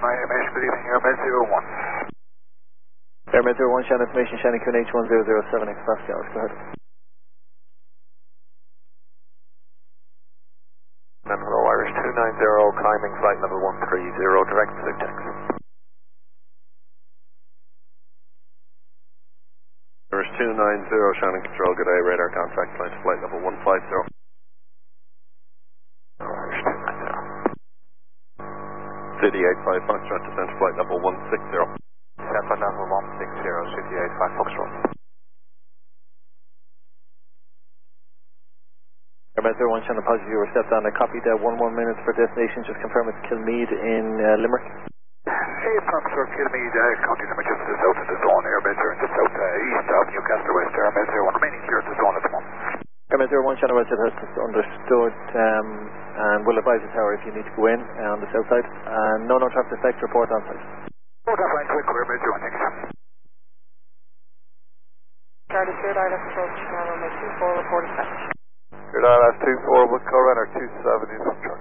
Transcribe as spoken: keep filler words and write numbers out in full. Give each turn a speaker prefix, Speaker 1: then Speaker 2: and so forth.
Speaker 1: my information, good evening, Airmed zero one.
Speaker 2: Airmed zero one, Shannon information, Shannon Q N H one zero zero seven, X Pascal, go ahead.
Speaker 1: Then hello, Irish two nine zero, climbing flight level one three zero, direct to taxi. Irish two nine zero, Shannon Control, good day, radar contact, flight to flight level one five zero. Irish two nine zero. City eight five, Foxtrot, descent to flight level one six zero. Descent flight level one six zero, City eight five, Foxtrot.
Speaker 2: Airmed zero one, Shannon, apologies, you were stepped on. I copied uh, one more minute for destination, just confirm it's Kilmead in uh, Limerick.
Speaker 1: eight Professor Kilmead, uh, County Limerick, just to the south of the zone, Airmed zero in the south uh, east of Newcastle West, Airmed zero one, remaining clear of the zone at the moment.
Speaker 2: Airmed zero one, Shannon, Roger, has understood, um, and will advise the tower if you need to go in uh, on the south side. And no, no traffic effect, report on site.
Speaker 1: Oh, that line quick, Airmed zero one, thanks.
Speaker 3: Charlie Street, Island Control, Channel number two four, report dispatch.
Speaker 1: Good, I'll have two four, with co-runner two seven, in from truck.